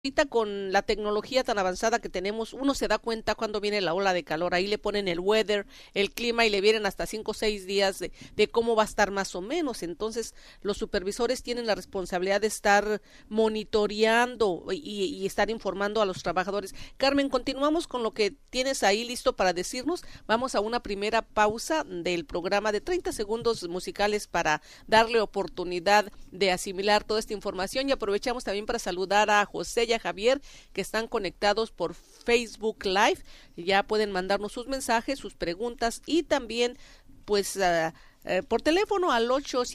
Ahorita con la tecnología tan avanzada que tenemos, uno se da cuenta cuando viene la ola de calor. Ahí le ponen el weather, el clima y le vienen hasta 5 o 6 días de cómo va a estar más o menos. Entonces, los supervisores tienen la responsabilidad de estar monitoreando y estar informando a los trabajadores. Carmen, continuamos con lo que tienes ahí listo para decirnos. Vamos a una primera pausa del programa de 30 segundos musicales para darle oportunidad de asimilar toda esta información y aprovechamos también para saludar a José y a Javier que están conectados por Facebook Live. Ya pueden mandarnos sus mensajes, sus preguntas y también pues por teléfono al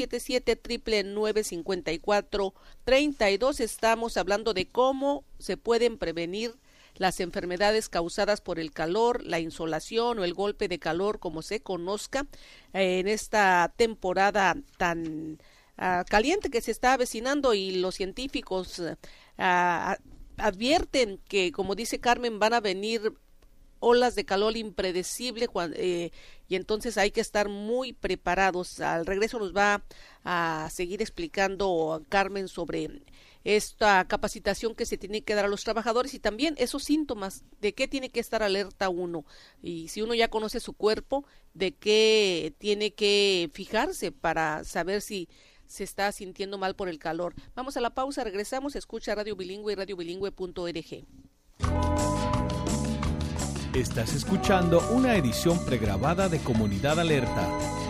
877-999-5432. Estamos hablando de cómo se pueden prevenir las enfermedades causadas por el calor, la insolación o el golpe de calor, como se conozca, en esta temporada tan caliente que se está avecinando, y los científicos advierten que, como dice Carmen, van a venir olas de calor impredecible y entonces hay que estar muy preparados. Al regreso nos va a seguir explicando Carmen sobre esta capacitación que se tiene que dar a los trabajadores y también esos síntomas de qué tiene que estar alerta uno, y si uno ya conoce su cuerpo, de qué tiene que fijarse para saber si se está sintiendo mal por el calor. Vamos a la pausa, regresamos, escucha Radio Bilingüe y radiobilingüe.org. Estás escuchando una edición pregrabada de Comunidad Alerta.